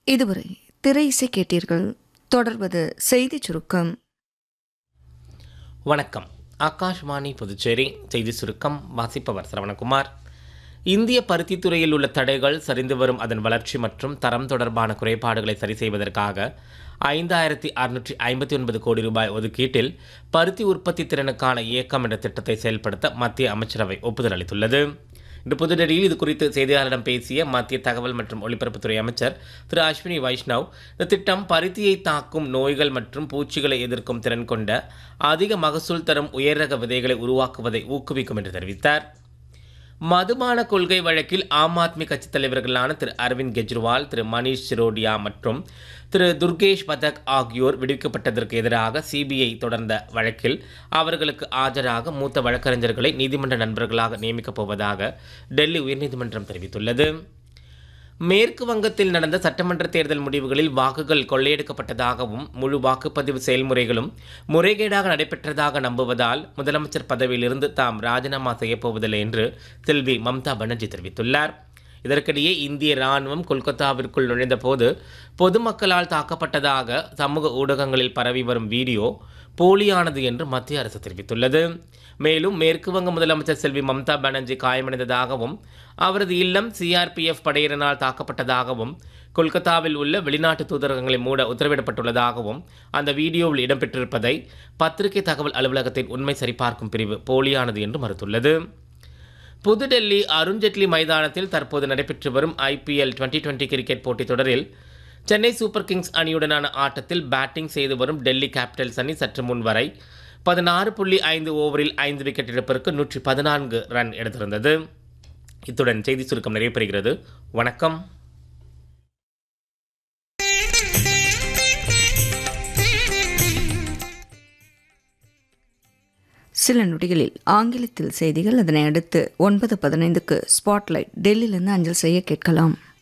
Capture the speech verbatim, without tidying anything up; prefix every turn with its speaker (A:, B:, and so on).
A: இதுவரை திரை இசை கேட்டீர்கள். தொடர்வது செய்தி சுருக்கம்.
B: வணக்கம். ஆகாஷ்வாணி புதுச்சேரி செய்தி சுருக்கம் வாசிப்பவர் சரவணகுமார். இந்திய பருத்தித் துறையில் உள்ள தடைகள், சரிந்து வரும் அதன் வளர்ச்சி மற்றும் தரம் தொடர்பான குறைபாடுகளை சரி செய்வதற்காக ஐந்தாயிரத்தி அறுநூற்றி ஐம்பத்தி ஒன்பது கோடி ரூபாய் ஒதுக்கீட்டில் பருத்தி உற்பத்தி திறனுக்கான இயக்கம் என்ற திட்டத்தை செயல்படுத்த மத்திய அமைச்சரவை ஒப்புதல் அளித்துள்ளது. இன்று புதுடெல்லியில் இது குறித்து செய்தியாளரிடம் பேசிய மத்திய தகவல் மற்றும் ஒலிபரப்புத்துறை அமைச்சர் திரு அஸ்வினி வைஷ்ணவ், இந்த திட்டம் பருத்தியை தாக்கும் நோய்கள் மற்றும் பூச்சிகளை எதிர்க்கும் திறன் கொண்ட அதிக மகசூல் தரும் உயர் ரக விதைகளை உருவாக்குவதை ஊக்குவிக்கும் என்று தெரிவித்தார். மதுபான கொள்கை வழக்கில் ஆம் ஆத்மி கட்சித் தலைவர்களான திரு அரவிந்த் கெஜ்ரிவால், திரு மணீஷ் சிரோடியா மற்றும் திரு துர்கேஷ் பதக் ஆகியோர் விடுவிக்கப்பட்டதற்கு எதிராக சிபிஐ தொடர்ந்த வழக்கில் அவர்களுக்கு ஆஜராக மூத்த வழக்கறிஞர்களை நீதிமன்ற நண்பர்களாக நியமிக்கப் போவதாக டெல்லி உயர்நீதிமன்றம் தெரிவித்துள்ளது. மேற்கு வங்கத்தில் நடந்த சட்டமன்ற தேர்தல் முடிவுகளில் வாக்குகள் கொள்ளையடிக்கப்பட்டதாகவும் முழு வாக்குப்பதிவு செயல்முறைகளும் முறைகேடாக நடைபெற்றதாக நம்புவதால் முதலமைச்சர் பதவியிலிருந்து தாம் ராஜினாமா செய்யப்போவதில்லை என்று செல்வி மம்தா பானர்ஜி தெரிவித்துள்ளார். இதற்கிடையே இந்திய ராணுவம் கொல்கத்தாவிற்குள் நுழைந்தபோது பொதுமக்களால் தாக்கப்பட்டதாக சமூக ஊடகங்களில் பரவி வரும் வீடியோ போலியானது என்று மத்திய அரசு தெரிவித்துள்ளது. மேலும் மேற்கு வங்க முதலமைச்சர் செல்வி மம்தா பானர்ஜி காயமடைந்ததாகவும் அவரது இல்லம் சிஆர்பிஎஃப் படையினரால் தாக்கப்பட்டதாகவும் கொல்கத்தாவில் உள்ள வெளிநாட்டு தூதரகங்களை மூட உத்தரவிடப்பட்டுள்ளதாகவும் அந்த வீடியோவில் இடம்பெற்றிருப்பதை பத்திரிகை தகவல் அலுவலகத்தின் உண்மை சரிபார்க்கும் பிரிவு போலியானது என்று மறுத்துள்ளது. புதுடெல்லி அருண்ஜேட்லி மைதானத்தில் தற்போது நடைபெற்று வரும் ஐபிஎல் டுவெண்டி டுவெண்டி கிரிக்கெட் போட்டித் தொடரில் சென்னை சூப்பர் கிங்ஸ் அணியுடனான ஆட்டத்தில் பேட்டிங் செய்து வரும் டெல்லி கேபிட்டல்ஸ் அணி சற்று முன் வரை பதினாறு புள்ளி ஐந்து ஓவரில் ஐந்து விக்கெட் இழப்பிற்கு நூற்றி பதினான்கு ரன் எடுத்திருந்தது. இத்துடன் செய்தி சுருக்கம் நிறைவு பெறுகிறது. வணக்கம்.
A: சில நொடிகளில் ஆங்கிலத்தில் செய்திகள். அதனை அடுத்து ஒன்பது பதினைந்துக்கு ஸ்பாட்லைட் டெல்லியிலிருந்து அஞ்சல் செய்ய கேட்கலாம்.